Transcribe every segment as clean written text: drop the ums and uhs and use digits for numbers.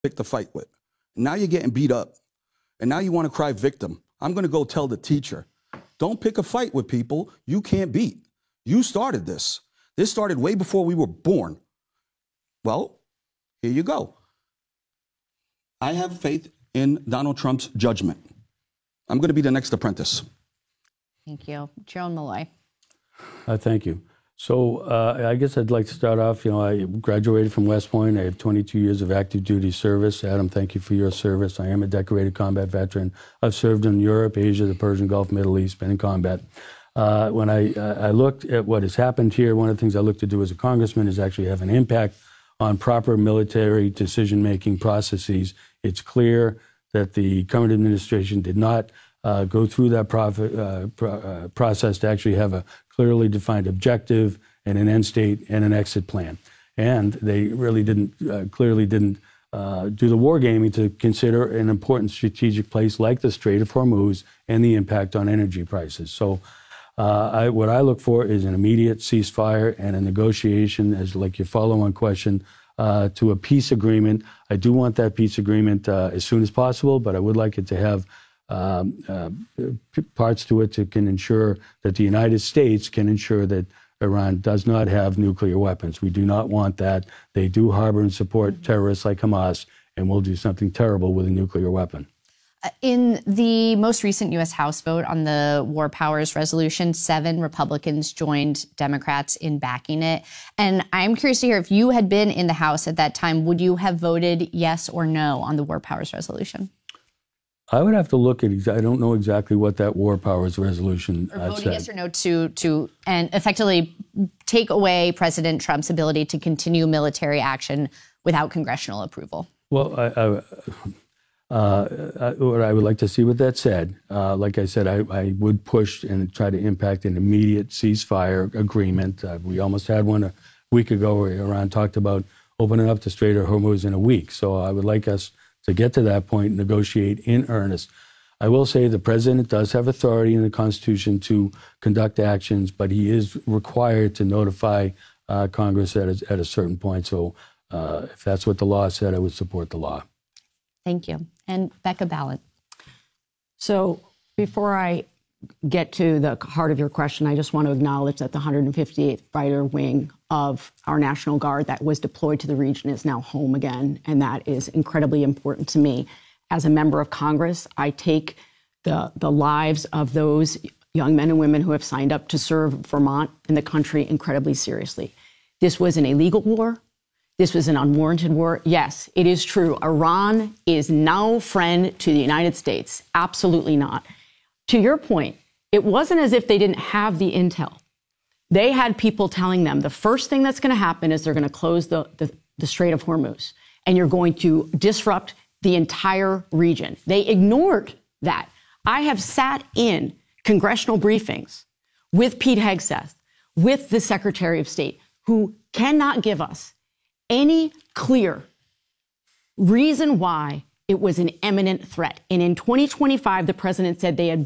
picked a fight with. Now you're getting beat up. And now you want to cry victim. I'm going to go tell the teacher, don't pick a fight with people you can't beat. You started this. This started way before we were born. Well, here you go. I have faith in Donald Trump's judgment. I'm going to be the next apprentice. Thank you. Jerome Malloy. Thank you. So I guess I'd like to start off, I graduated from West Point. I have 22 years of active duty service. Adam, thank you for your service. I am a decorated combat veteran. I've served in Europe, Asia, the Persian Gulf, Middle East, been in combat. When I looked at what has happened here, one of the things I look to do as a congressman is actually have an impact on proper military decision-making processes. It's clear that the current administration did not go through that process to actually have a clearly defined objective and an end state and an exit plan. And they really clearly didn't do the wargaming to consider an important strategic place like the Strait of Hormuz and the impact on energy prices. So what I look for is an immediate ceasefire and a negotiation, as like your follow-on question, to a peace agreement. I do want that peace agreement as soon as possible, but I would like it to have parts to it can ensure that the United States can ensure that Iran does not have nuclear weapons. We do not want that. They do harbor and support terrorists like Hamas, and will do something terrible with a nuclear weapon. In the most recent U.S. House vote on the War Powers Resolution, 7 Republicans joined Democrats in backing it. And I'm curious to hear, if you had been in the House at that time, would you have voted yes or no on the War Powers Resolution? I would have to look at, I don't know exactly what that War Powers Resolution said. Or voting said. Yes or no to and effectively take away President Trump's ability to continue military action without congressional approval. Well, what I would like to see what that said. Like I said, I would push and try to impact an immediate ceasefire agreement. We almost had one a week ago where Iran talked about opening up the Strait of Hormuz in a week. So I would like us to get to that point, negotiate in earnest. I will say the president does have authority in the Constitution to conduct actions, but he is required to notify Congress at a certain point. So if that's what the law said, I would support the law. Thank you. And Becca Balint. So before I get to the heart of your question, I just want to acknowledge that the 158th Fighter Wing of our National Guard that was deployed to the region is now home again, and that is incredibly important to me. As a member of Congress, I take the lives of those young men and women who have signed up to serve Vermont and the country incredibly seriously. This was an illegal war. This was an unwarranted war. Yes, it is true. Iran is no friend to the United States. Absolutely not. To your point, it wasn't as if they didn't have the intel. They had people telling them the first thing that's going to happen is they're going to close the Strait of Hormuz, and you're going to disrupt the entire region. They ignored that. I have sat in congressional briefings with Pete Hegseth, with the Secretary of State, who cannot give us any clear reason why it was an imminent threat. And in 2025, the president said they had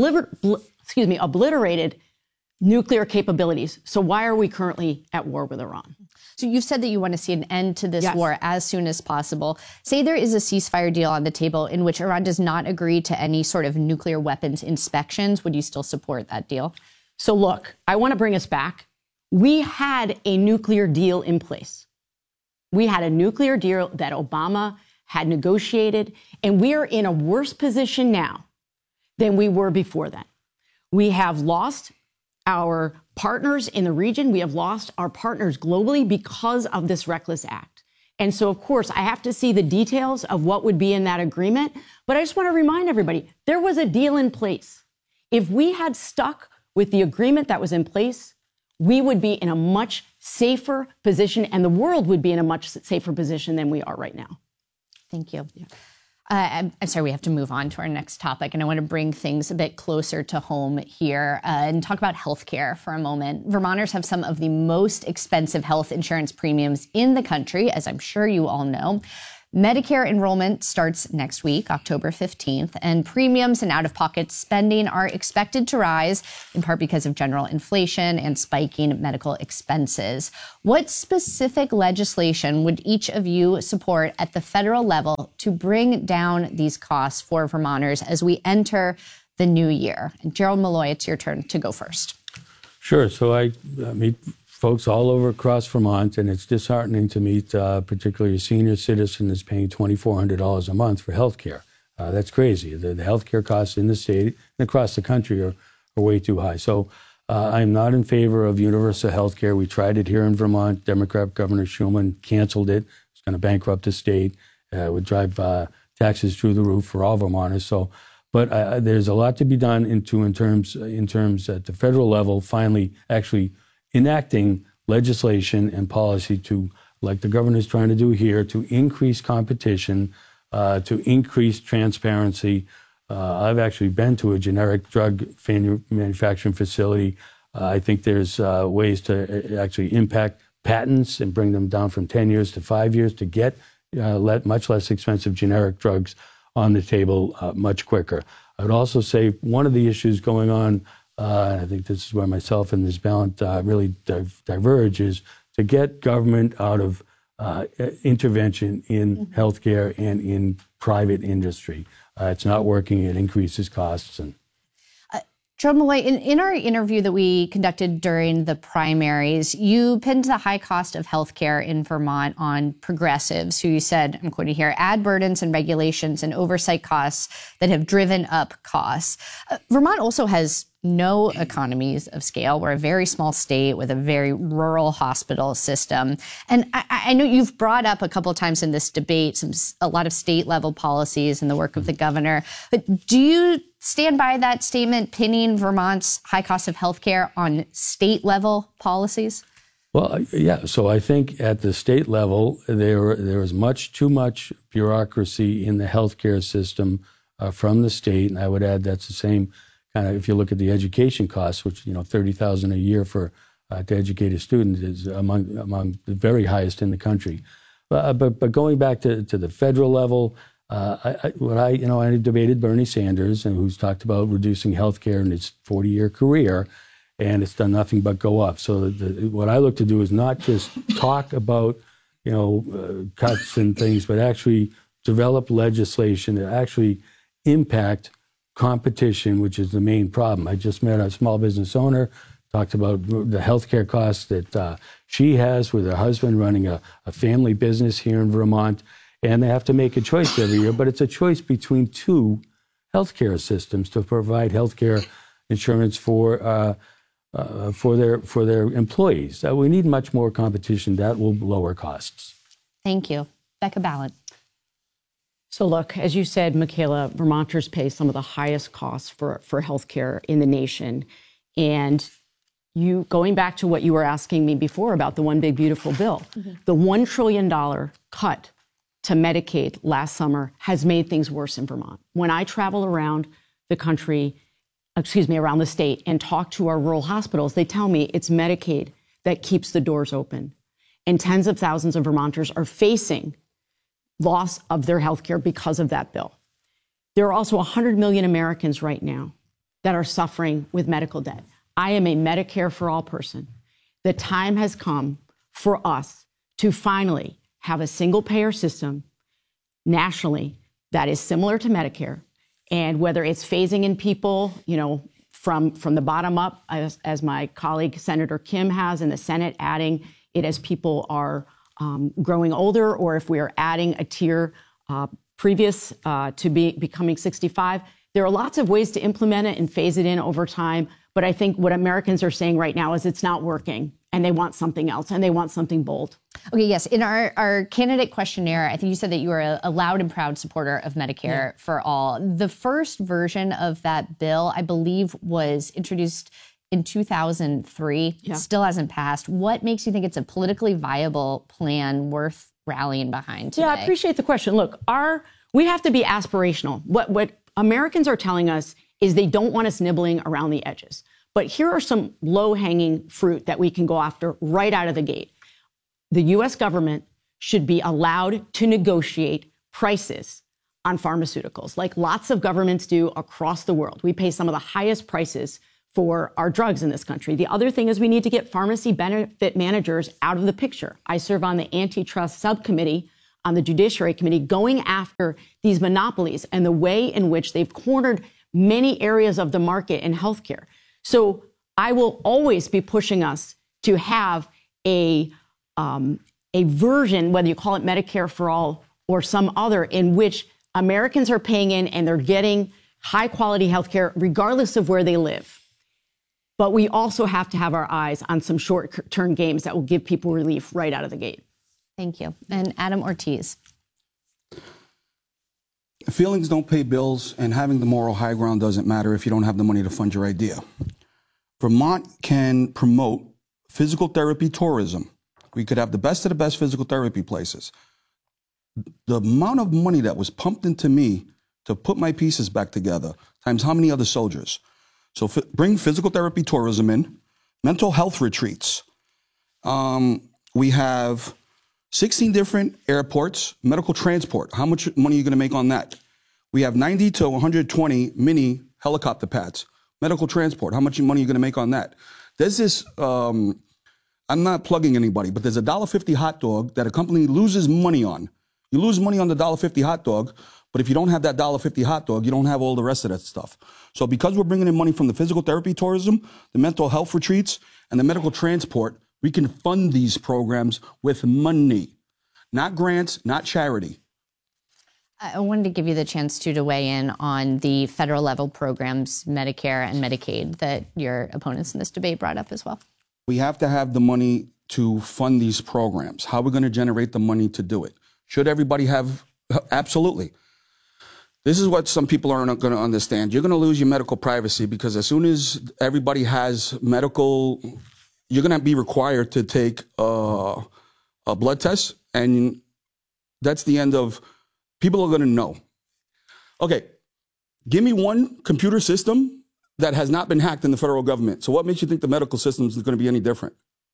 obliterated nuclear capabilities. So why are we currently at war with Iran? So you've said that you want to see an end to this Yes. war as soon as possible. Say there is a ceasefire deal on the table in which Iran does not agree to any sort of nuclear weapons inspections. Would you still support that deal? So look, I want to bring us back. We had a nuclear deal in place. We had a nuclear deal that Obama had negotiated, and we are in a worse position now than we were before then. We have lost our partners in the region. We have lost our partners globally because of this reckless act. And so, of course, I have to see the details of what would be in that agreement. But I just want to remind everybody, there was a deal in place. If we had stuck with the agreement that was in place, we would be in a much safer position, and the world would be in a much safer position than we are right now. Thank you. Yeah. I'm sorry, we have to move on to our next topic, and I want to bring things a bit closer to home here and talk about healthcare for a moment. Vermonters have some of the most expensive health insurance premiums in the country, as I'm sure you all know. Medicare enrollment starts next week, October 15th, and premiums and out-of-pocket spending are expected to rise, in part because of general inflation and spiking medical expenses. What specific legislation would each of you support at the federal level to bring down these costs for Vermonters as we enter the new year? And Gerald Malloy, it's your turn to go first. Sure. So I meet folks all over across Vermont, and it's disheartening to meet particularly a senior citizen that's paying $2,400 a month for health care. That's crazy. The health care costs in the state and across the country are way too high. So I'm not in favor of universal health care. We tried it here in Vermont. Democrat Governor Schumann canceled it. It's going to bankrupt the state. It would drive taxes through the roof for all Vermonters. But there's a lot to be done in terms at the federal level, finally actually enacting legislation and policy to, like the governor's trying to do here, to increase competition, to increase transparency. I've actually been to a generic drug manufacturing facility. I think there's ways to actually impact patents and bring them down from 10 years to 5 years to get much less expensive generic drugs on the table much quicker. I would also say one of the issues going on, and I think this is where myself and Ms. Balint really diverge, is to get government out of intervention in healthcare and in private industry. It's not working. It increases costs. And Gerald Malloy, in our interview that we conducted during the primaries, you pinned the high cost of healthcare in Vermont on progressives, who you said, I'm quoting here, add burdens and regulations and oversight costs that have driven up costs. Vermont also has no economies of scale. We're a very small state with a very rural hospital system. And I know you've brought up a couple of times in this debate a lot of state level policies and the work of the governor. But do you stand by that statement, pinning Vermont's high cost of healthcare on state level policies? Well, yeah. So I think at the state level, there is too much bureaucracy in the healthcare system from the state. And I would add that's the same kind of, if you look at the education costs, which, $30,000 a year to educate a student is among the very highest in the country. But going back to the federal level, I debated Bernie Sanders, and who's talked about reducing health care in his 40-year career, and it's done nothing but go up. So what I look to do is not just talk about, cuts and things, but actually develop legislation that actually impact competition, which is the main problem. I just met a small business owner, talked about the healthcare costs that she has with her husband running a family business here in Vermont, and they have to make a choice every year, but it's a choice between two healthcare systems to provide healthcare insurance for their employees. We need much more competition. That will lower costs. Thank you. Becca Balint. So look, as you said, Michaela, Vermonters pay some of the highest costs for healthcare in the nation. And going back to what you were asking me before about the One Big Beautiful Bill, the $1 trillion cut to Medicaid last summer has made things worse in Vermont. When I travel around the country, around the state and talk to our rural hospitals, they tell me it's Medicaid that keeps the doors open. And tens of thousands of Vermonters are facing loss of their health care because of that bill. There are also 100 million Americans right now that are suffering with medical debt. I am a Medicare for All person. The time has come for us to finally have a single payer system nationally that is similar to Medicare. And whether it's phasing in people, from the bottom up, as my colleague Senator Kim has in the Senate, adding it as people are growing older, or if we are adding a tier previous to becoming 65. There are lots of ways to implement it and phase it in over time. But I think what Americans are saying right now is it's not working, and they want something else, and they want something bold. Okay, yes. In our candidate questionnaire, I think you said that you were a loud and proud supporter of Medicare for All. The first version of that bill, I believe, was introduced in 2003. It still hasn't passed. What makes you think it's a politically viable plan worth rallying behind today? Yeah, I appreciate the question. Look, we have to be aspirational. What Americans are telling us is they don't want us nibbling around the edges. But here are some low-hanging fruit that we can go after right out of the gate. The U.S. government should be allowed to negotiate prices on pharmaceuticals, like lots of governments do across the world. We pay some of the highest prices for our drugs in this country. The other thing is we need to get pharmacy benefit managers out of the picture. I serve on the antitrust subcommittee on the Judiciary Committee, going after these monopolies and the way in which they've cornered many areas of the market in healthcare. So I will always be pushing us to have a version, whether you call it Medicare for all or some other, in which Americans are paying in and they're getting high quality healthcare regardless of where they live. But we also have to have our eyes on some short-term games that will give people relief right out of the gate. Thank you. And Adam Ortiz. Feelings don't pay bills, and having the moral high ground doesn't matter if you don't have the money to fund your idea. Vermont can promote physical therapy tourism. We could have the best of the best physical therapy places. The amount of money that was pumped into me to put my pieces back together times how many other soldiers. So bring physical therapy tourism in, mental health retreats. We have 16 different airports, medical transport. How much money are you going to make on that? We have 90 to 120 mini helicopter pads, medical transport. How much money are you going to make on that? There's this, I'm not plugging anybody, but there's a $1.50 hot dog that a company loses money on. You lose money on the $1.50 hot dog, but if you don't have that $1.50 hot dog, you don't have all the rest of that stuff. So because we're bringing in money from the physical therapy tourism, the mental health retreats, and the medical transport, we can fund these programs with money, not grants, not charity. I wanted to give you the chance to weigh in on the federal level programs, Medicare and Medicaid, that your opponents in this debate brought up as well. We have to have the money to fund these programs. How are we going to generate the money to do it? Should everybody have? Absolutely. This is what some people aren't going to understand. You're going to lose your medical privacy because as soon as everybody has medical, you're going to be required to take a blood test, and that's the end of, people are going to know. Okay, give me one computer system that has not been hacked in the federal government. So what makes you think the medical system is going to be any different?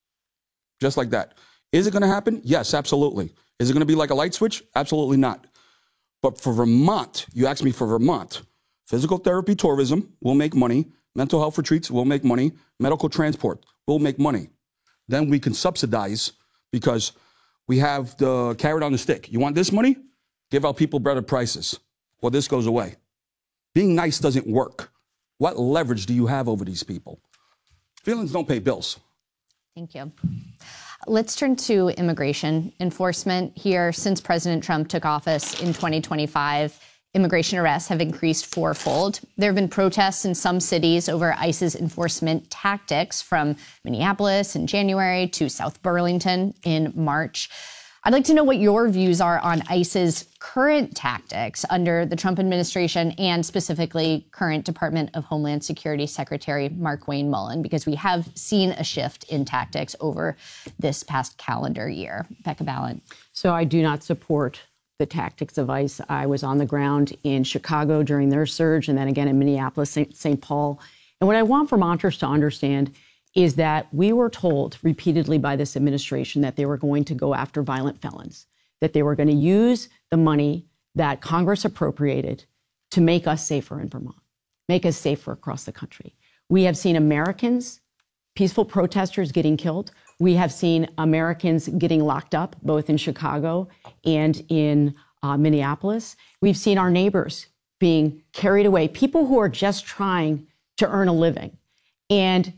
Just like that. Is it going to happen? Yes, absolutely. Is it going to be like a light switch? Absolutely not. But for Vermont, you asked me for Vermont, physical therapy tourism will make money, mental health retreats will make money, medical transport will make money. Then we can subsidize because we have the carrot on the stick. You want this money? Give our people better prices. Well, this goes away. Being nice doesn't work. What leverage do you have over these people? Feelings don't pay bills. Thank you. Let's turn to immigration enforcement here. Since President Trump took office in 2025, immigration arrests have increased fourfold. There have been protests in some cities over ICE's enforcement tactics, from Minneapolis in January to South Burlington in March. I'd like to know what your views are on ICE's current tactics under the Trump administration, and specifically current Department of Homeland Security Secretary Markwayne Mullin, because we have seen a shift in tactics over this past calendar year. Becca Balint. So I do not support the tactics of ICE. I was on the ground in Chicago during their surge, and then again in Minneapolis, St. Paul. And what I want Vermonters to understand is that we were told repeatedly by this administration that they were going to go after violent felons, that they were going to use the money that Congress appropriated to make us safer in Vermont, make us safer across the country. We have seen Americans, peaceful protesters, getting killed. We have seen Americans getting locked up, both in Chicago and in Minneapolis. We've seen our neighbors being carried away, people who are just trying to earn a living. And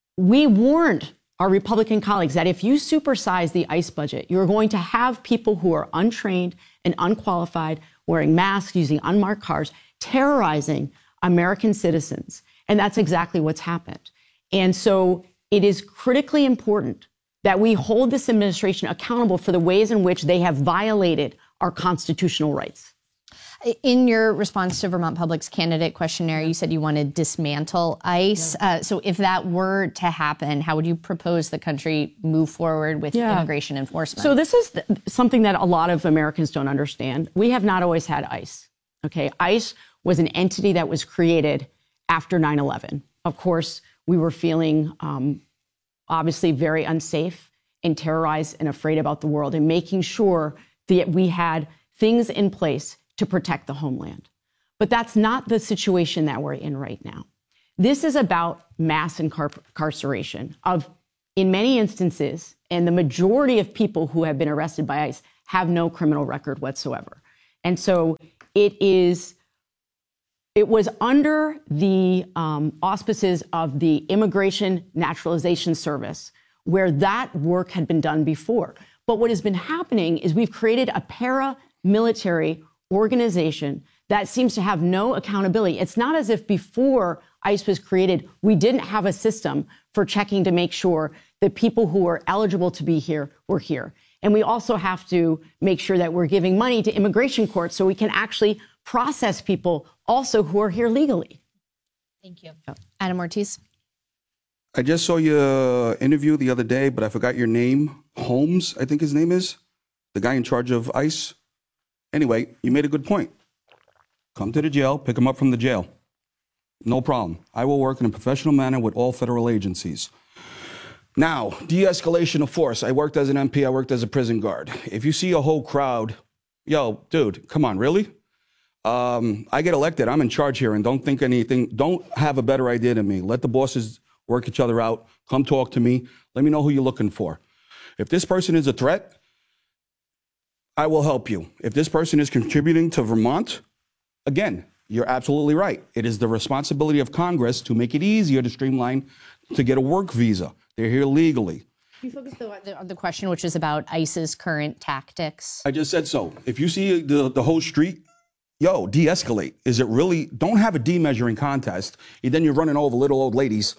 we warned our Republican colleagues that if you supersize the ICE budget, you're going to have people who are untrained and unqualified, wearing masks, using unmarked cars, terrorizing American citizens. And that's exactly what's happened. And so it is critically important that we hold this administration accountable for the ways in which they have violated our constitutional rights. In your response to Vermont Public's candidate questionnaire, you said you want to dismantle ICE. So if that were to happen, how would you propose the country move forward with immigration enforcement? So this is something that a lot of Americans don't understand. We have not always had ICE. Okay, ICE was an entity that was created after 9/11. Of course, we were feeling obviously very unsafe and terrorized and afraid about the world, and making sure that we had things in place to protect the homeland. But that's not the situation that we're in right now. This is about mass incarceration of, in many instances, and the majority of people who have been arrested by ICE have no criminal record whatsoever. And so it was under the auspices of the Immigration Naturalization Service where that work had been done before. But what has been happening is we've created a paramilitary organization that seems to have no accountability. It's not as if before ICE was created, we didn't have a system for checking to make sure that people who are eligible to be here were here. And we also have to make sure that we're giving money to immigration courts so we can actually process people also who are here legally. Thank you. Adam Ortiz. I just saw your interview the other day, but I forgot your name. Holmes, I think his name is, the guy in charge of ICE. Anyway, you made a good point. Come to the jail, pick him up from the jail. No problem. I will work in a professional manner with all federal agencies. Now, de-escalation of force. I worked as an MP, I worked as a prison guard. If you see a whole crowd, yo, dude, come on, really? I get elected, I'm in charge here, and don't think anything, don't have a better idea than me. Let the bosses work each other out. Come talk to me. Let me know who you're looking for. If this person is a threat, I will help you. If this person is contributing to Vermont, again, you're absolutely right. It is the responsibility of Congress to make it easier to streamline to get a work visa. They're here legally. You focused on the question, which is about ICE's current tactics. I just said so. If you see the whole street, yo, de-escalate. Is it really? Don't have a de-measuring contest. And then you're running over little old ladies.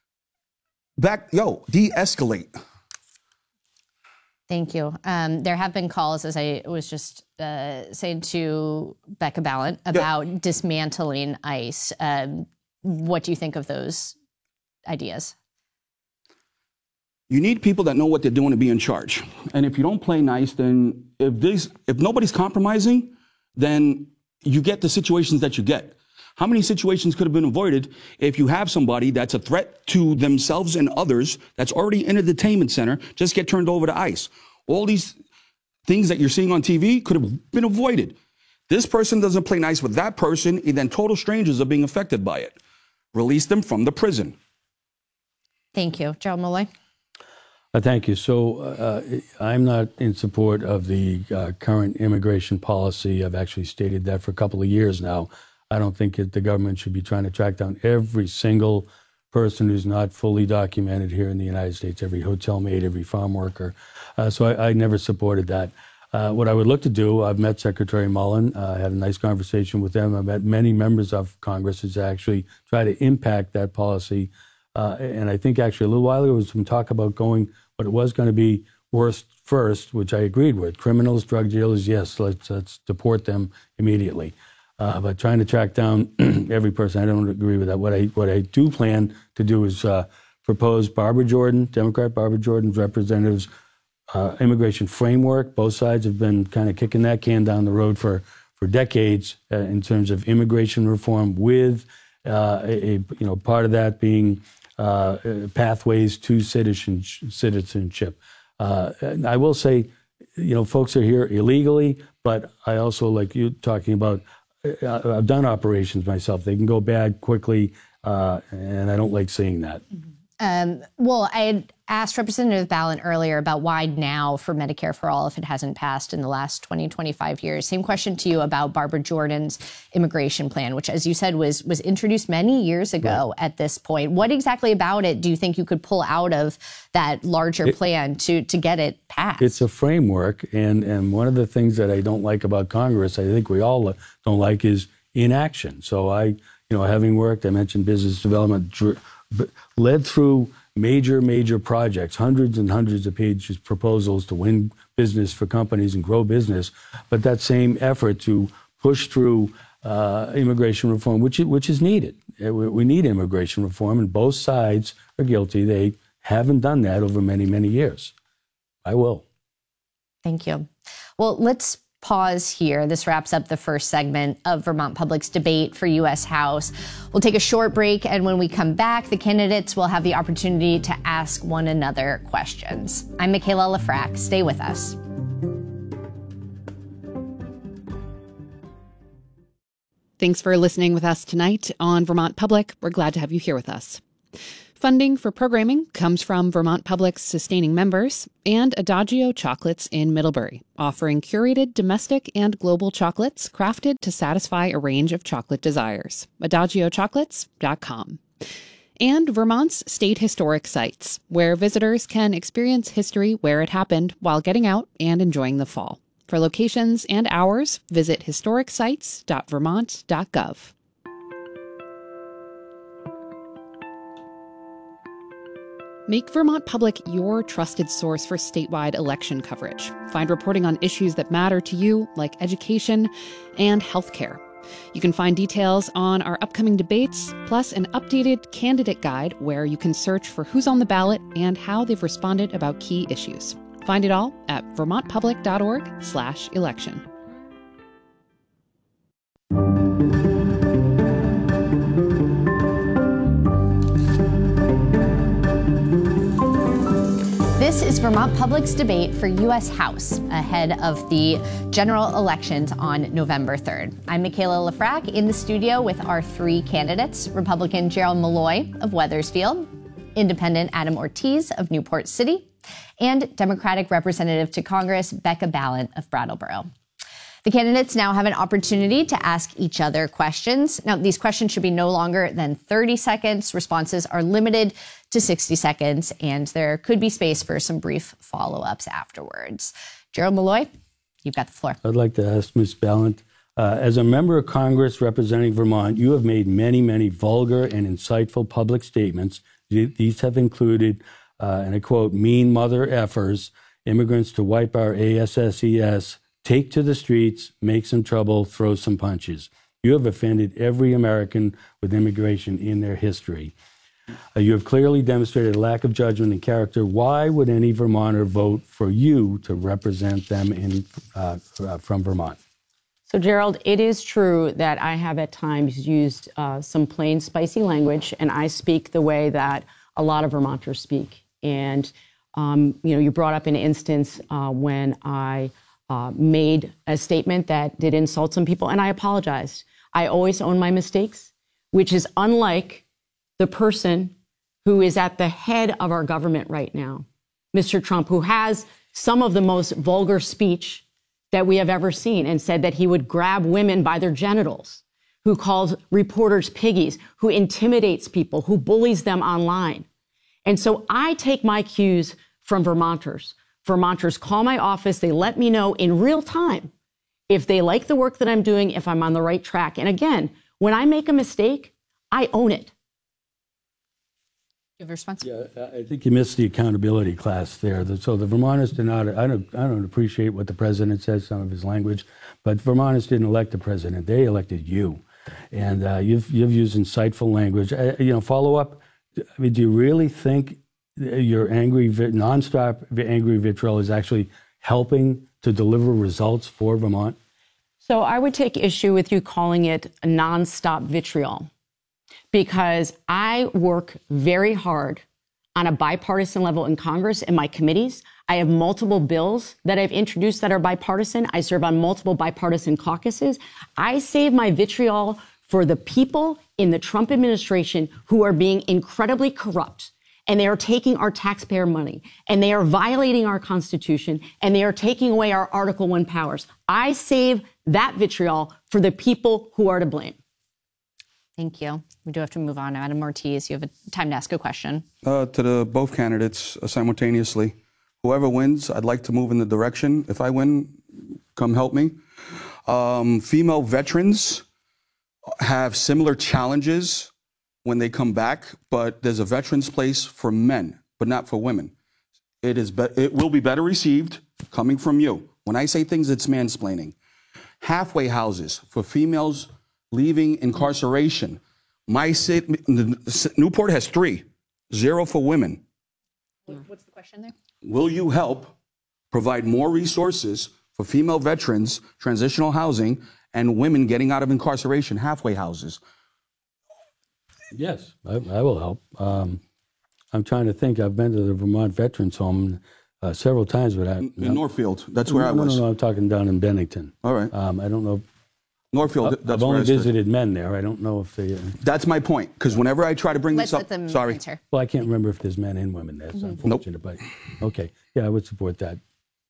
De-escalate. Thank you. There have been calls, as I was just saying to Becca Balint, about dismantling ICE. What do you think of those ideas? You need people that know what they're doing to be in charge. And if you don't play nice, then if nobody's compromising, then you get the situations that you get. How many situations could have been avoided if you have somebody that's a threat to themselves and others that's already in a detainment center, just get turned over to ICE? All these things that you're seeing on TV could have been avoided. This person doesn't play nice with that person, and then total strangers are being affected by it. Release them from the prison. Thank you. Gerald Malloy. Thank you. So I'm not in support of the current immigration policy. I've actually stated that for a couple of years now. I don't think the government should be trying to track down every single person who's not fully documented here in the United States, every hotel maid, every farm worker. So I never supported that. What I would look to do, I've met Secretary Mullen. I had a nice conversation with them. I've met many members of Congress to actually try to impact that policy. And I think actually a little while ago there was some talk about going, but it was going to be worst first, which I agreed with. Criminals, drug dealers, yes, let's deport them immediately. But trying to track down every person, I don't agree with that. What I do plan to do is propose Barbara Jordan, Democrat Barbara Jordan's representatives' immigration framework. Both sides have been kind of kicking that can down the road for decades in terms of immigration reform, with part of that being pathways to citizenship. I will say, folks are here illegally, but I also, like you talking about, I've done operations myself. They can go bad quickly, and I don't like seeing that. Well, I had asked Representative Balint earlier about why now for Medicare for All if it hasn't passed in the last 20, 25 years. Same question to you about Barbara Jordan's immigration plan, which, as you said, was introduced many years ago at this point. What exactly about it do you think you could pull out of that larger plan to get it passed? It's a framework, and one of the things that I don't like about Congress, I think we all don't like, is inaction. So having worked, I mentioned business development, led through major projects, hundreds and hundreds of pages proposals to win business for companies and grow business. But that same effort to push through immigration reform, which is needed. We need immigration reform, and both sides are guilty. They haven't done that over many years. I will. Thank you. Well, let's pause here. This wraps up the first segment of Vermont Public's debate for U.S. House. We'll take a short break, and when we come back, the candidates will have the opportunity to ask one another questions. I'm Michaela Lafrac. Stay with us. Thanks for listening with us tonight on Vermont Public. We're glad to have you here with us. Funding for programming comes from Vermont Public's sustaining members and Adagio Chocolates in Middlebury, offering curated domestic and global chocolates crafted to satisfy a range of chocolate desires. AdagioChocolates.com. And Vermont's state historic sites, where visitors can experience history where it happened while getting out and enjoying the fall. For locations and hours, visit historicsites.vermont.gov. Make Vermont Public your trusted source for statewide election coverage. Find reporting on issues that matter to you, like education and healthcare. You can find details on our upcoming debates, plus an updated candidate guide where you can search for who's on the ballot and how they've responded about key issues. Find it all at vermontpublic.org/election. This is Vermont Public's debate for U.S. House ahead of the general elections on November 3rd. I'm Michaela Lafrac in the studio with our three candidates, Republican Gerald Malloy of Wethersfield, Independent Adam Ortiz of Newport City, and Democratic Representative to Congress Becca Balint of Brattleboro. The candidates now have an opportunity to ask each other questions. Now, these questions should be no longer than 30 seconds. Responses are limited to 60 seconds, and there could be space for some brief follow-ups afterwards. Gerald Malloy, you've got the floor. I'd like to ask Ms. Balint, as a member of Congress representing Vermont, you have made many, many vulgar and insightful public statements. These have included, and I quote, mean mother effers, immigrants to wipe our ASSES, take to the streets, make some trouble, throw some punches. You have offended every American with immigration in their history. You have clearly demonstrated a lack of judgment and character. Why would any Vermonter vote for you to represent them from Vermont? So, Gerald, it is true that I have at times used some plain, spicy language, and I speak the way that a lot of Vermonters speak. And, you brought up an instance when I made a statement that did insult some people, and I apologized. I always own my mistakes, which is unlike the person who is at the head of our government right now, Mr. Trump, who has some of the most vulgar speech that we have ever seen and said that he would grab women by their genitals, who calls reporters piggies, who intimidates people, who bullies them online. And so I take my cues from Vermonters. Vermonters call my office. They let me know in real time if they like the work that I'm doing, if I'm on the right track. And again, when I make a mistake, I own it. You have a response? Yeah, I think you missed the accountability class there. So the Vermonters did not, I don't appreciate what the president says, some of his language, but Vermonters didn't elect the president. They elected you. And you've used insightful language. Follow up, I mean, do you really think your angry, nonstop angry vitriol is actually helping to deliver results for Vermont? So I would take issue with you calling it a nonstop vitriol, because I work very hard on a bipartisan level in Congress and my committees. I have multiple bills that I've introduced that are bipartisan. I serve on multiple bipartisan caucuses. I save my vitriol for the people in the Trump administration who are being incredibly corrupt, and they are taking our taxpayer money, and they are violating our Constitution, and they are taking away our Article I powers. I save that vitriol for the people who are to blame. Thank you. We do have to move on. Adam Ortiz, you have time to ask a question. To both candidates simultaneously. Whoever wins, I'd like to move in the direction. If I win, come help me. Female veterans have similar challenges when they come back, but there's a veterans place for men, but not for women. It will be better received coming from you. When I say things, it's mansplaining. Halfway houses for females leaving incarceration. My city, Newport has 3, 0 for women. What's the question there? Will you help provide more resources for female veterans, transitional housing, and women getting out of incarceration, halfway houses. Yes, I will help. I'm trying to think. I've been to the Vermont Veterans Home several times, but In Northfield, that's where I was. No, I'm talking down in Bennington. All right. I don't know. Northfield, that's I've where only I stood. visited men there. I don't know if they. That's my point, because whenever I try to bring Let's this let up, them sorry. answer. Well, I can't remember if there's men and women. That's unfortunate, but okay. Yeah, I would support that.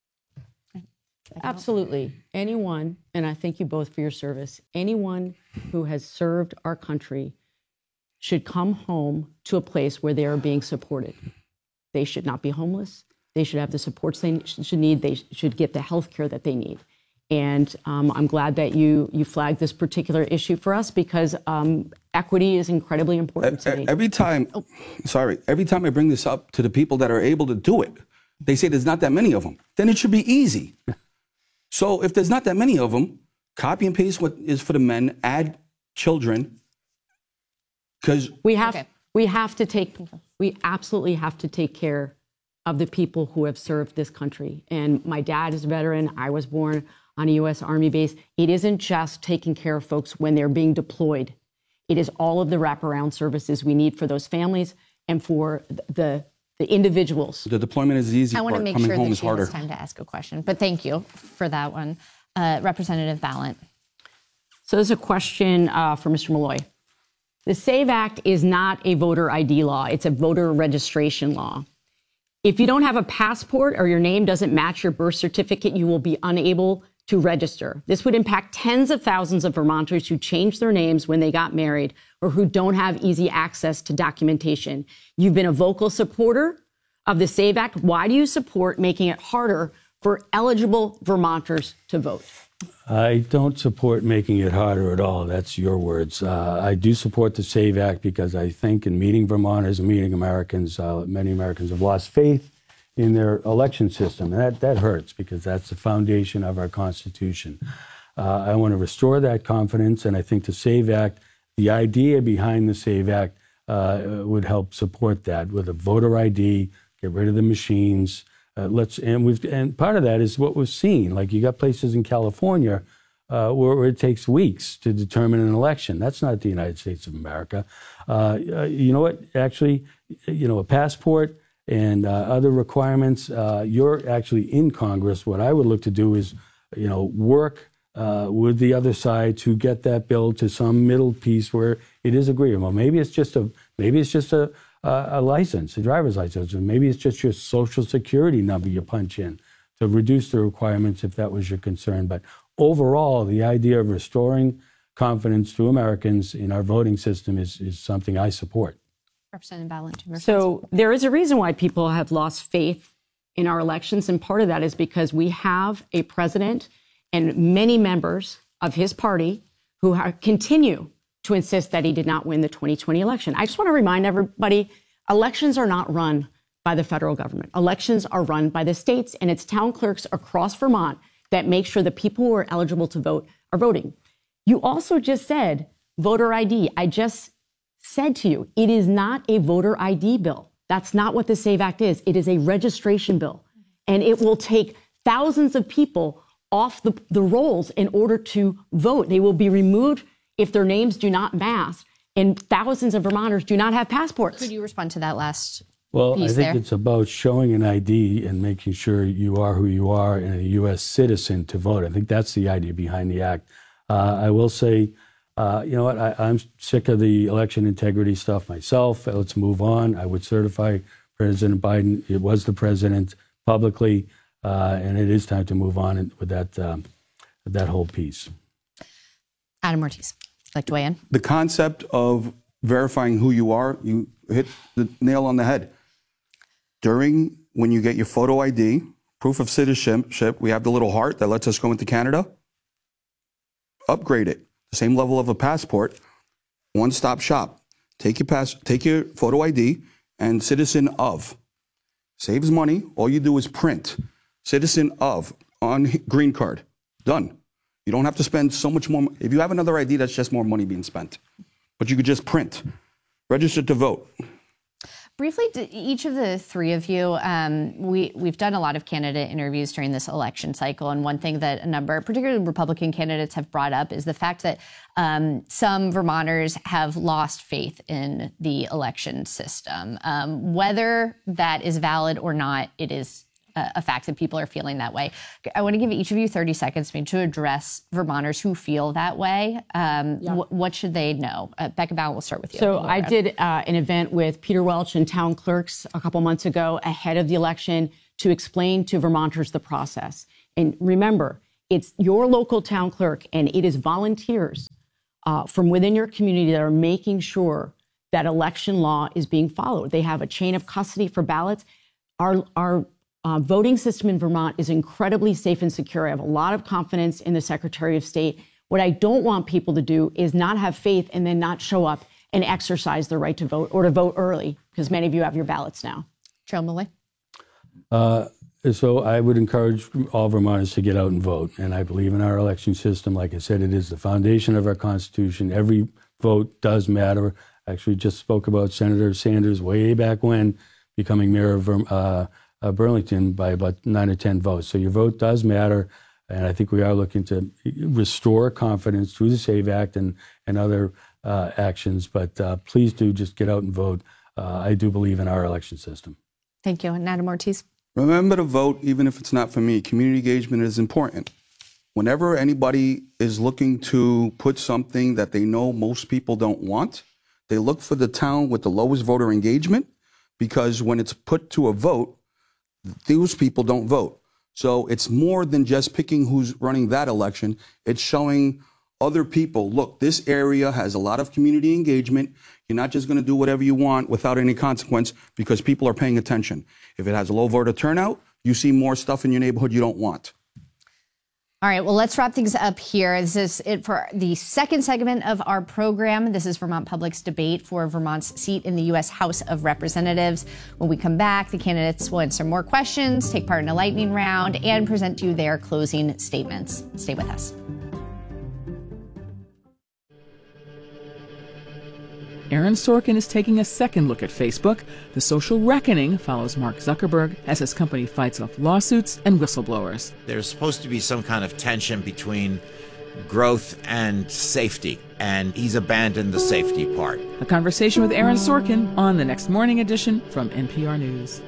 Absolutely. Anyone, and I thank you both for your service, anyone who has served our country should come home to a place where they are being supported. They should not be homeless. They should have the supports they should need. They should get the health care that they need. And I'm glad that you flagged this particular issue for us, because equity is incredibly important to me. Every time I bring this up to the people that are able to do it, they say there's not that many of them. Then it should be easy. So if there's not that many of them, copy and paste what is for the men, add children, because We absolutely have to take care of the people who have served this country. And my dad is a veteran. I was born on a U.S. Army base. It isn't just taking care of folks when they're being deployed. It is all of the wraparound services we need for those families and for the individuals. the deployment is the easy I want to part. make Coming sure home that is she harder. has time to ask a question, but thank you for that one. Representative Ballant. So there's a question for Mr. Malloy. The SAVE Act is not a voter ID law. It's a voter registration law. If you don't have a passport or your name doesn't match your birth certificate, you will be unable to register. This would impact tens of thousands of Vermonters who changed their names when they got married or who don't have easy access to documentation. You've been a vocal supporter of the SAVE Act. Why do you support making it harder for eligible Vermonters to vote? I don't support making it harder at all. That's your words. I do support the SAVE Act because I think in meeting Vermonters and meeting Americans, many Americans have lost faith in their election system. And that hurts because that's the foundation of our Constitution. I want to restore that confidence, and I think the SAVE Act, the idea behind the SAVE Act would help support that with a voter ID, get rid of the machines. And part of that is what we've seen. Like you got places in California where it takes weeks to determine an election. That's not the United States of America. You know what? Actually, a passport and other requirements. You're actually in Congress. What I would look to do is, work with the other side to get that bill to some middle piece where it is agreeable. Maybe it's just a license, a driver's license, or maybe it's just your social security number you punch in to reduce the requirements if that was your concern. But overall, the idea of restoring confidence to Americans in our voting system is something I support. Representative Ballant. So there is a reason why people have lost faith in our elections, and part of that is because we have a president and many members of his party who continue to insist that he did not win the 2020 election. I just want to remind everybody, elections are not run by the federal government. Elections are run by the states, and it's town clerks across Vermont that make sure the people who are eligible to vote are voting. You also just said voter ID. I just said to you, it is not a voter ID bill. That's not what the SAVE Act is. It is a registration bill, and it will take thousands of people off the rolls in order to vote. They will be removed if their names do not match, and thousands of Vermonters do not have passports. Could you respond to that last Well, I piece think there? it's about showing an ID and making sure you are who you are and a U.S. citizen to vote. I think that's the idea behind the act. I will say, you know what, I'm sick of the election integrity stuff myself. Let's move on. I would certify President Biden. It was the president publicly, and it is time to move on with that whole piece. Adam Ortiz, like to weigh in? The concept of verifying who you are, you hit the nail on the head. When you get your photo ID, proof of citizenship, we have the little heart that lets us go into Canada. Upgrade it. The same level of a passport, one-stop shop. Take your photo ID and citizen of. Saves money. All you do is print. Citizen of on green card. Done. You don't have to spend so much more. If you have another ID, that's just more money being spent. But you could just print. Register to vote. Briefly, each of the three of you, we've done a lot of candidate interviews during this election cycle, and one thing that a number, particularly Republican candidates, have brought up is the fact that some Vermonters have lost faith in the election system. Whether that is valid or not, it is a fact that people are feeling that way. I want to give each of you 30 seconds maybe to address Vermonters who feel that way. What should they know? Becca Balint, we'll start with you. So I did an event with Peter Welch and town clerks a couple months ago ahead of the election to explain to Vermonters the process. And remember, it's your local town clerk and it is volunteers from within your community that are making sure that election law is being followed. They have a chain of custody for ballots. Our voting system in Vermont is incredibly safe and secure. I have a lot of confidence in the Secretary of State. What I don't want people to do is not have faith and then not show up and exercise their right to vote or to vote early, because many of you have your ballots now. Joe Malloy. So I would encourage all Vermonters to get out and vote. And I believe in our election system. Like I said, it is the foundation of our Constitution. Every vote does matter. I actually just spoke about Senator Sanders way back when becoming mayor of Burlington by about 9 or 10 votes. So your vote does matter, and I think we are looking to restore confidence through the SAVE Act and other actions. But please do just get out and vote. I do believe in our election system. Thank you. And Adam Ortiz. Remember to vote, even if it's not for me. Community engagement is important. Whenever anybody is looking to put something that they know most people don't want, they look for the town with the lowest voter engagement, because when it's put to a vote, those people don't vote. So it's more than just picking who's running that election. It's showing other people, look, this area has a lot of community engagement. You're not just going to do whatever you want without any consequence because people are paying attention. If it has a low voter turnout, you see more stuff in your neighborhood you don't want. All right, well, let's wrap things up here. This is it for the second segment of our program. This is Vermont Public's debate for Vermont's seat in the U.S. House of Representatives. When we come back, the candidates will answer more questions, take part in a lightning round, and present to you their closing statements. Stay with us. Aaron Sorkin is taking a second look at Facebook. The social reckoning follows Mark Zuckerberg as his company fights off lawsuits and whistleblowers. There's supposed to be some kind of tension between growth and safety, and he's abandoned the safety part. A conversation with Aaron Sorkin on the next morning edition from NPR News.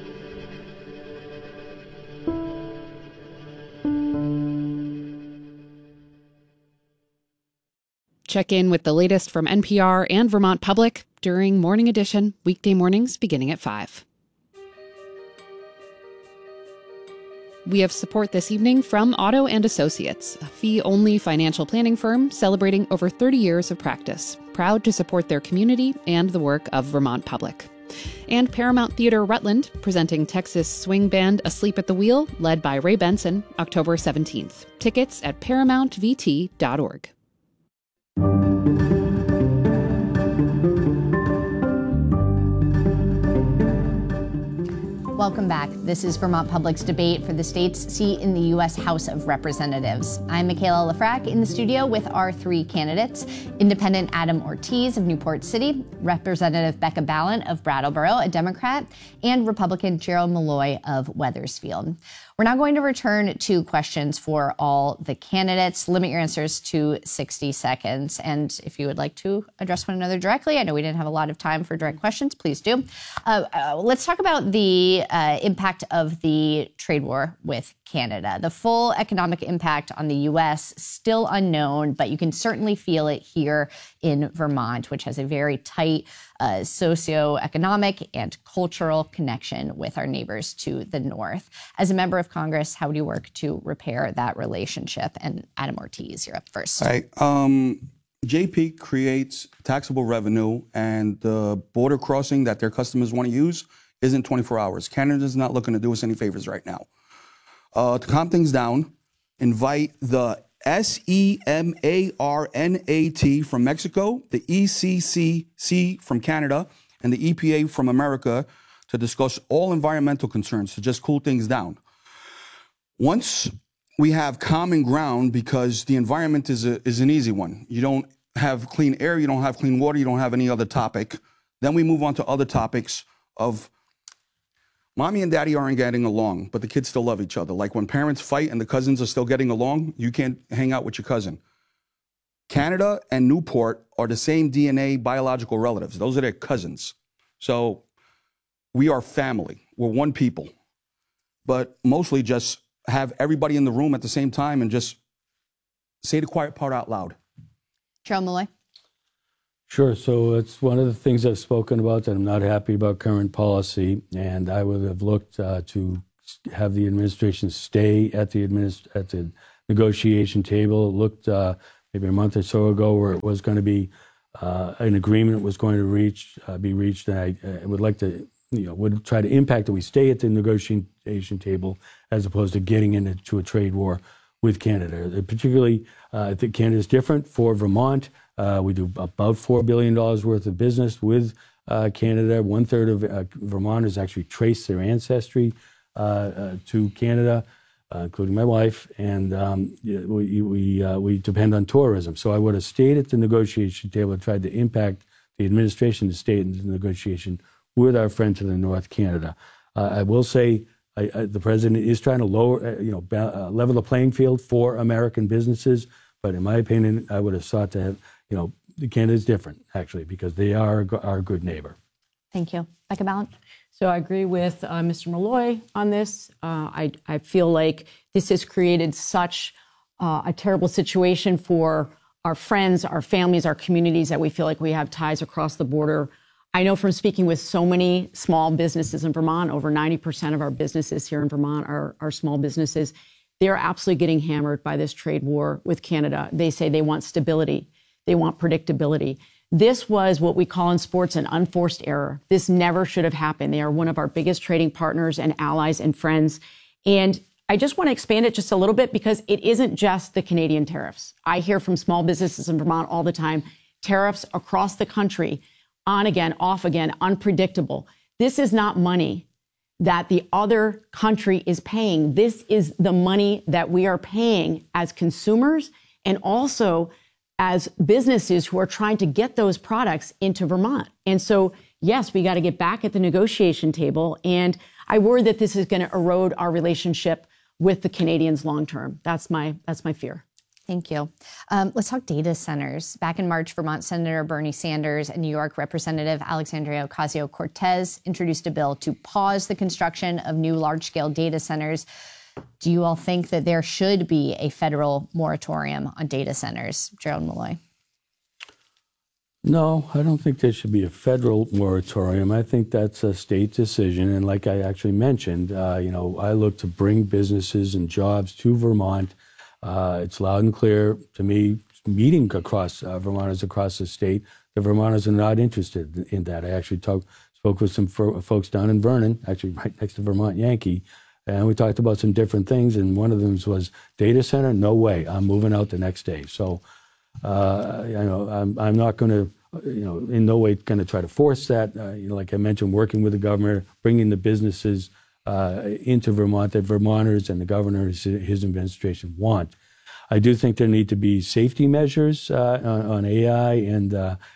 Check in with the latest from NPR and Vermont Public during Morning Edition, weekday mornings beginning at 5. We have support this evening from Otto & Associates, a fee-only financial planning firm celebrating over 30 years of practice, proud to support their community and the work of Vermont Public. And Paramount Theater Rutland, presenting Texas swing band Asleep at the Wheel, led by Ray Benson, October 17th. Tickets at ParamountVT.org. Welcome back. This is Vermont Public's debate for the state's seat in the U.S. House of Representatives. I'm Michaela Lafrac in the studio with our three candidates: Independent Adam Ortiz of Newport City, Representative Becca Balint of Brattleboro, a Democrat, and Republican Gerald Malloy of Wethersfield. We're now going to return to questions for all the candidates. Limit your answers to 60 seconds. And if you would like to address one another directly, I know we didn't have a lot of time for direct questions, please do. Let's talk about the impact of the trade war with Canada. The full economic impact on the U.S. still unknown, but you can certainly feel it here in Vermont, which has a very tight socioeconomic and cultural connection with our neighbors to the north. As a member of Congress, how do you work to repair that relationship? And Adam Ortiz, you're up first. All right. JP creates taxable revenue, and the border crossing that their customers want to use isn't 24 hours. Canada's not looking to do us any favors right now. To calm things down, invite the SEMARNAT from Mexico, the ECCC from Canada, and the EPA from America to discuss all environmental concerns to just cool things down. Once we have common ground, because the environment is an easy one. You don't have clean air, you don't have clean water, you don't have any other topic. Then we move on to other topics of mommy and daddy aren't getting along, but the kids still love each other. Like when parents fight and the cousins are still getting along, you can't hang out with your cousin. Canada and Newport are the same DNA biological relatives. Those are their cousins. So we are family. We're one people. But mostly just have everybody in the room at the same time and just say the quiet part out loud. Gerald Malloy. Sure. So it's one of the things I've spoken about that I'm not happy about current policy, and I would have looked to have the administration stay at the negotiation table. It looked maybe a month or so ago where it was going to be an agreement was going to be reached, and I would like to, would try to impact that we stay at the negotiation table as opposed to getting into a trade war with Canada. Particularly, I think Canada is different. For Vermont, we do about $4 billion worth of business with Canada. 1/3 of Vermonters actually trace their ancestry to Canada, including my wife, and we depend on tourism. So I would have stayed at the negotiation table and tried to impact the administration to stay in the negotiation with our friend to the north, Canada. I will say the president is trying to level the playing field for American businesses, but in my opinion, I would have sought to have, Canada is different, actually, because they are our good neighbor. Thank you. Becca Balint. So I agree with Mr. Malloy on this. I feel like this has created such a terrible situation for our friends, our families, our communities, that we feel like we have ties across the border. I know from speaking with so many small businesses in Vermont, over 90% of our businesses here in Vermont are small businesses. They're absolutely getting hammered by this trade war with Canada. They say they want stability. They want predictability. This was what we call in sports an unforced error. This never should have happened. They are one of our biggest trading partners and allies and friends. And I just want to expand it just a little bit because it isn't just the Canadian tariffs. I hear from small businesses in Vermont all the time, tariffs across the country, on again, off again, unpredictable. This is not money that the other country is paying. This is the money that we are paying as consumers and also as businesses who are trying to get those products into Vermont. And so, yes, we got to get back at the negotiation table. And I worry that this is going to erode our relationship with the Canadians long term. That's my fear. Thank you. Let's talk data centers. Back in March, Vermont Senator Bernie Sanders and New York Representative Alexandria Ocasio-Cortez introduced a bill to pause the construction of new large-scale data centers. Do you all think that there should be a federal moratorium on data centers? Gerald Malloy. No, I don't think there should be a federal moratorium. I think that's a state decision. And like I actually mentioned, I look to bring businesses and jobs to Vermont. It's loud and clear to me, meeting across Vermonters across the state, the Vermonters are not interested in that. I actually spoke with some folks down in Vernon, actually right next to Vermont Yankee, and we talked about some different things, and one of them was data center. No way, I'm moving out the next day. So, I'm not going to, in no way going to try to force that. Like I mentioned, working with the governor, bringing the businesses into Vermont that Vermonters and the governor, his administration want. I do think there need to be safety measures on AI, and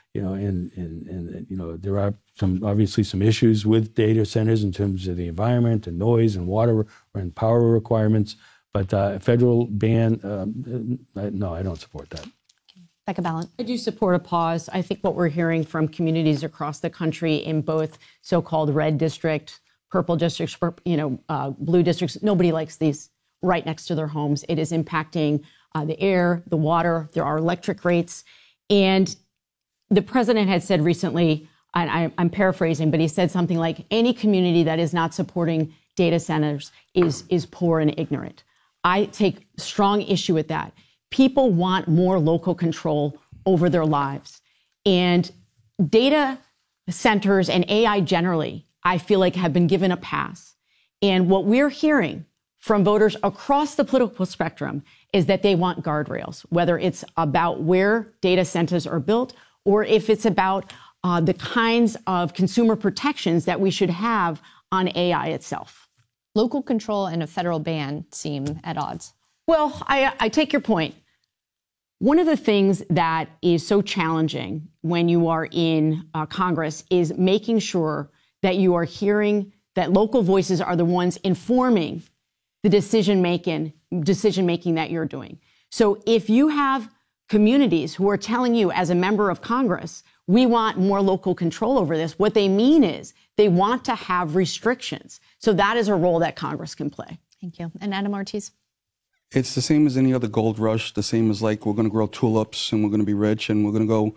there are obviously some issues with data centers in terms of the environment and noise and water and power requirements. But a federal ban, no, I don't support that. Becca Balint. I do support a pause. I think what we're hearing from communities across the country in both so-called red district, purple districts, blue districts, nobody likes these right next to their homes. It is impacting the air, the water, there are electric rates. And the president had said recently, and I'm paraphrasing, but he said something like, any community that is not supporting data centers is poor and ignorant. I take strong issue with that. People want more local control over their lives. And data centers and AI generally, I feel like have been given a pass. And what we're hearing from voters across the political spectrum is that they want guardrails, whether it's about where data centers are built or if it's about the kinds of consumer protections that we should have on AI itself. Local control and a federal ban seem at odds. Well, I take your point. One of the things that is so challenging when you are in Congress is making sure that you are hearing that local voices are the ones informing the decision making that you're doing. So if you have communities who are telling you as a member of Congress, we want more local control over this, what they mean is they want to have restrictions. So that is a role that Congress can play. Thank you. And Adam Ortiz? It's the same as any other gold rush, the same as like we're going to grow tulips and we're going to be rich and we're going to go,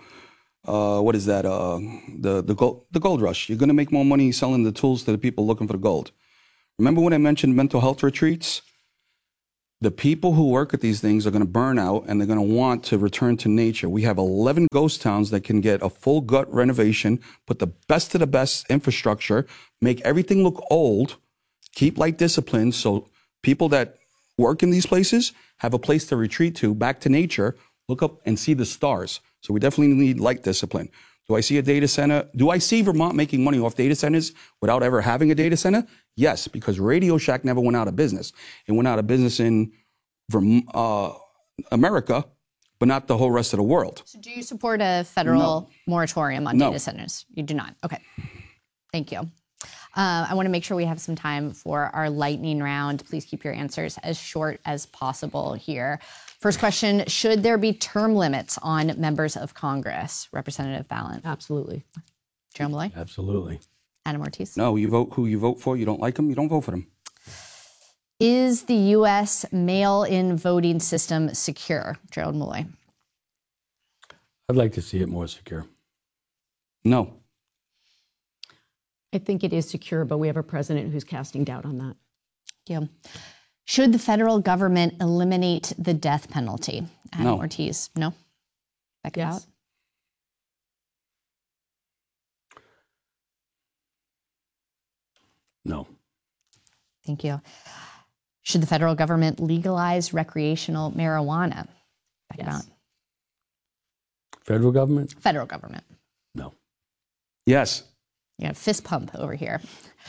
the gold rush. You're going to make more money selling the tools to the people looking for the gold. Remember when I mentioned mental health retreats? The people who work at these things are going to burn out and they're going to want to return to nature. We have 11 ghost towns that can get a full gut renovation, put the best of the best infrastructure, make everything look old, keep light discipline so people that work in these places have a place to retreat to, back to nature, look up and see the stars. So we definitely need light discipline. Do I see a data center? Do I see Vermont making money off data centers without ever having a data center? Yes, because Radio Shack never went out of business. It went out of business in America, but not the whole rest of the world. So do you support a federal moratorium on data centers? You do not. Okay. Thank you. I want to make sure we have some time for our lightning round. Please keep your answers as short as possible here. First question, should there be term limits on members of Congress? Representative Balint. Absolutely. Joe Malloy. Absolutely. Adam Ortiz. No, you vote who you vote for. You don't like them, you don't vote for them. Is the U.S. mail-in voting system secure? Gerald Malloy. I'd like to see it more secure. No. I think it is secure, but we have a president who's casting doubt on that. Thank you. Should the federal government eliminate the death penalty? Adam No. Ortiz. No? Becca Yes. Balint? No. Thank you. Should the federal government legalize recreational marijuana? Becca Yes. Balint? Federal government? Federal government. No. Yes. You got a fist pump over here.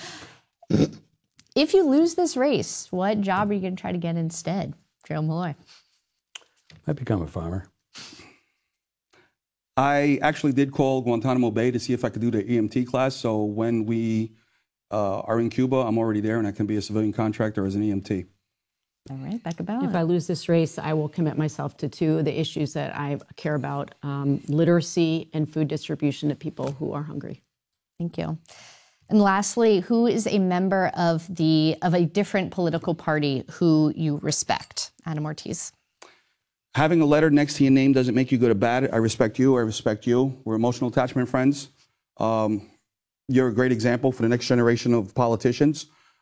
If you lose this race, what job are you going to try to get instead? Gerald Malloy. I'd become a farmer. I actually did call Guantanamo Bay to see if I could do the EMT class. So when we are in Cuba, I'm already there and I can be a civilian contractor as an EMT. All right, Becca Balint. If I lose this race, I will commit myself to two of the issues that I care about, literacy and food distribution to people who are hungry. Thank you. And lastly, who is a member of a different political party who you respect? Adam Ortiz. Having a letter next to your name doesn't make you good or bad. I respect you. I respect you. We're emotional attachment friends. You're a great example for the next generation of politicians.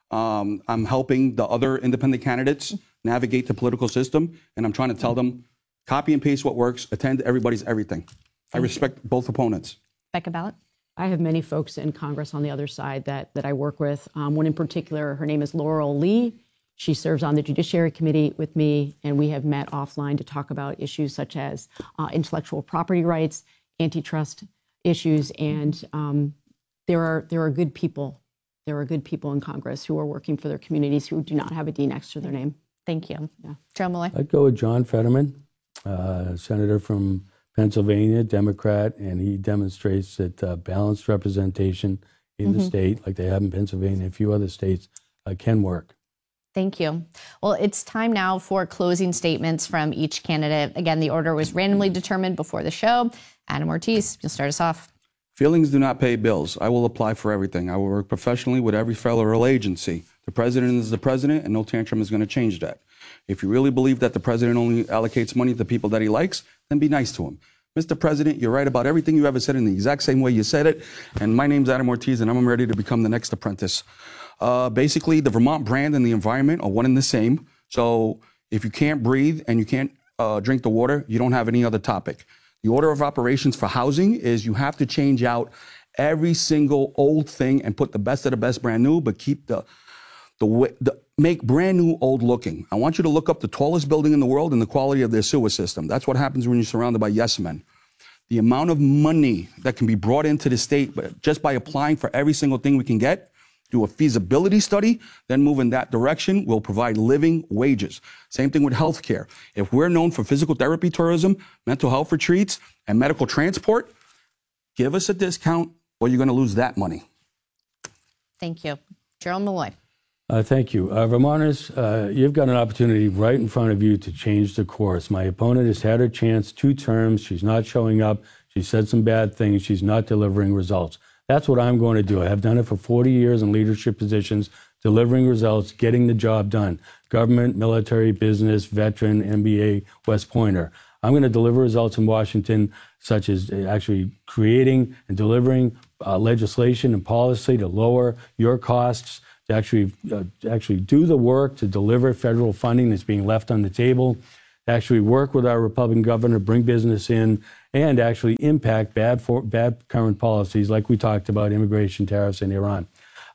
I'm helping the other independent candidates navigate the political system, and I'm trying to tell them, copy and paste what works, attend everybody's everything. I respect both opponents. Becca Balint. I have many folks in Congress on the other side that I work with. One in particular, her name is Laurel Lee. She serves on the Judiciary Committee with me, and we have met offline to talk about issues such as intellectual property rights, antitrust issues, and there are good people. There are good people in Congress who are working for their communities who do not have a D next to their name. Thank you. Yeah. Joe Malloy. I'd go with John Fetterman, senator from Pennsylvania, Democrat, and he demonstrates that balanced representation in the state, like they have in Pennsylvania and a few other states, can work. Thank you. Well, it's time now for closing statements from each candidate. Again, the order was randomly determined before the show. Adam Ortiz, you'll start us off. Feelings do not pay bills. I will apply for everything. I will work professionally with every federal agency. The president is the president, and no tantrum is going to change that. If you really believe that the president only allocates money to people that he likes, then be nice to him. Mr. President, you're right about everything you ever said in the exact same way you said it. And my name's Adam Ortiz, and I'm ready to become the next apprentice. Basically, the Vermont brand and the environment are one and the same. So if you can't breathe and you can't drink the water, you don't have any other topic. The order of operations for housing is you have to change out every single old thing and put the best of the best brand new, but keep make brand new old looking. I want you to look up the tallest building in the world and the quality of their sewer system. That's what happens when you're surrounded by yes men. The amount of money that can be brought into the state, but just by applying for every single thing we can get, do a feasibility study, then move in that direction, will provide living wages. Same thing with healthcare. If we're known for physical therapy tourism, mental health retreats, and medical transport, give us a discount or you're going to lose that money. Thank you. Gerald Malloy. Thank you. Vermonters, you've got an opportunity right in front of you to change the course. My opponent has had her chance 2 terms. She's not showing up. She said some bad things. She's not delivering results. That's what I'm going to do. I have done it for 40 years in leadership positions, delivering results, getting the job done. Government, military, business, veteran, MBA, West Pointer. I'm going to deliver results in Washington, such as actually creating and delivering legislation and policy to lower your costs, to actually do the work to deliver federal funding that's being left on the table, to actually work with our Republican governor, bring business in, and actually impact bad current policies like we talked about, immigration, tariffs, and Iran.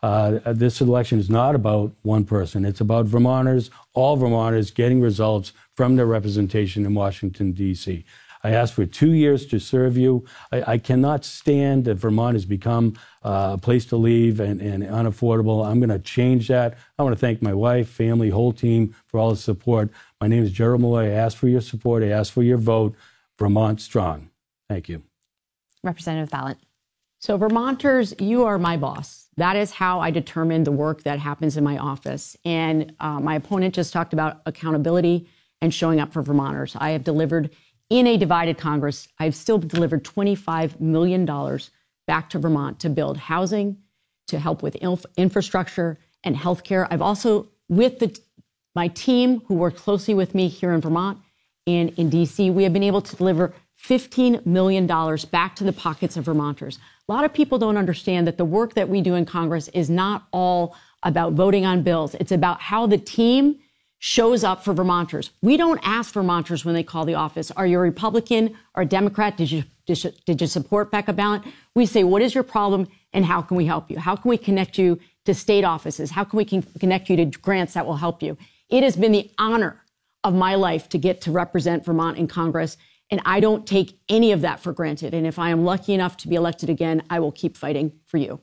This election is not about one person. It's about Vermonters, all Vermonters, getting results from their representation in Washington, D.C. I asked for 2 years to serve you. I cannot stand that Vermont has become a place to leave and unaffordable. I'm going to change that. I want to thank my wife, family, whole team for all the support. My name is Gerald Malloy. I ask for your support. I ask for your vote. Vermont strong. Thank you. Representative Balint. So Vermonters, you are my boss. That is how I determine the work that happens in my office. And my opponent just talked about accountability and showing up for Vermonters. I have delivered in a divided Congress. I've still delivered $25 million back to Vermont to build housing, to help with infrastructure and healthcare. I've also, with my team who worked closely with me here in Vermont and in D.C., we have been able to deliver $15 million back to the pockets of Vermonters. A lot of people don't understand that the work that we do in Congress is not all about voting on bills. It's about how the team shows up for Vermonters. We don't ask Vermonters when they call the office, are you a Republican or a Democrat? Did you support Becca Balint? We say, what is your problem and how can we help you? How can we connect you to state offices? How can we connect you to grants that will help you? It has been the honor of my life to get to represent Vermont in Congress, and I don't take any of that for granted. And if I am lucky enough to be elected again, I will keep fighting for you.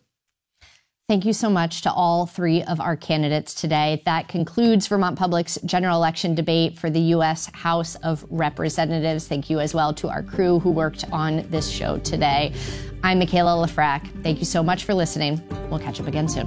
Thank you so much to all 3 of our candidates today. That concludes Vermont Public's general election debate for the U.S. House of Representatives. Thank you as well to our crew who worked on this show today. I'm Michaela Lafrac. Thank you so much for listening. We'll catch up again soon.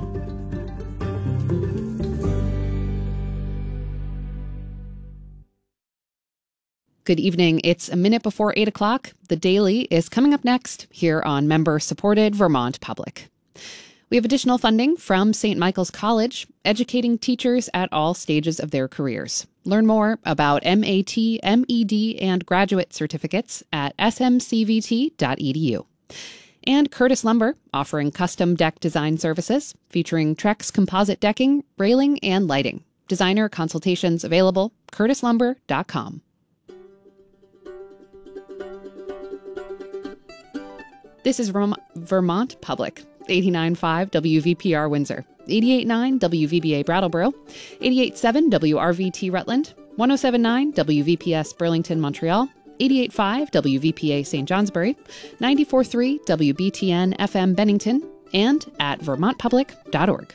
Good evening. It's a minute before 8 o'clock. The Daily is coming up next here on member-supported Vermont Public. We have additional funding from St. Michael's College, educating teachers at all stages of their careers. Learn more about MAT, MED, and graduate certificates at smcvt.edu. And Curtis Lumber, offering custom deck design services featuring Trex composite decking, railing, and lighting. Designer consultations available, curtislumber.com. This is Vermont Public. 89.5 WVPR Windsor, 88.9 WVBA Brattleboro, 88.7 WRVT Rutland, 107.9 WVPS Burlington, Montreal, 88.5 WVPA St. Johnsbury, 94.3 WBTN FM Bennington, and at vermontpublic.org.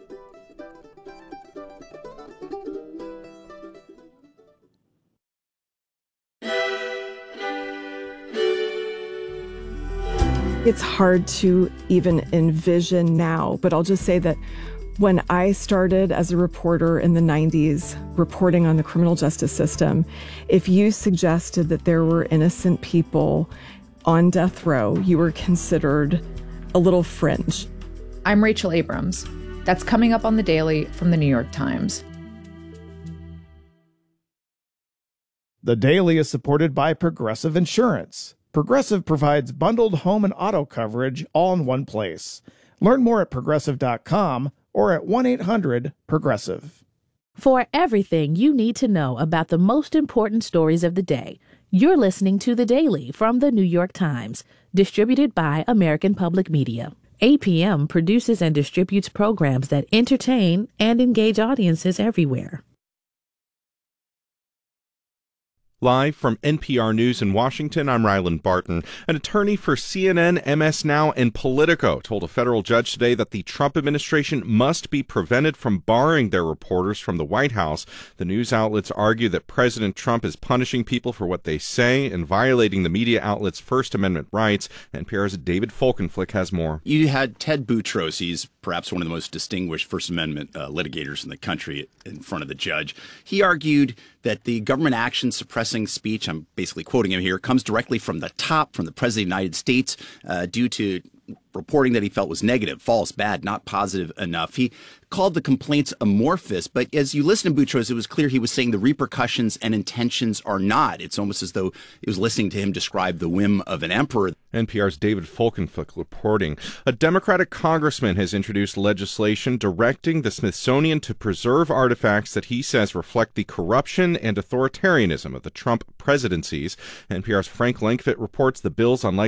It's hard to even envision now, but I'll just say that when I started as a reporter in the 90s, reporting on the criminal justice system, if you suggested that there were innocent people on death row, you were considered a little fringe. I'm Rachel Abrams. That's coming up on The Daily from The New York Times. The Daily is supported by Progressive Insurance. Progressive provides bundled home and auto coverage all in one place. Learn more at progressive.com or at 1-800-PROGRESSIVE. For everything you need to know about the most important stories of the day, you're listening to The Daily from The New York Times, distributed by American Public Media. APM produces and distributes programs that entertain and engage audiences everywhere. Live from NPR News in Washington, I'm Ryland Barton. An attorney for CNN, MS Now, and Politico told a federal judge today that the Trump administration must be prevented from barring their reporters from the White House. The news outlets argue that President Trump is punishing people for what they say and violating the media outlets' First Amendment rights. NPR's David Folkenflik has more. You had Ted Boutros. He's perhaps one of the most distinguished First Amendment litigators in the country, in front of the judge. He argued that the government action suppressing speech, I'm basically quoting him here, comes directly from the top, from the President of the United States, due to reporting that he felt was negative, false, bad, not positive enough. He called the complaints amorphous, but as you listen to Boutros, it was clear he was saying the repercussions and intentions are not. It's almost as though he was listening to him describe the whim of an emperor. NPR's David Folkenflik reporting. A Democratic congressman has introduced legislation directing the Smithsonian to preserve artifacts that he says reflect the corruption and authoritarianism of the Trump presidencies. NPR's Frank Langfitt reports the bill's unlikely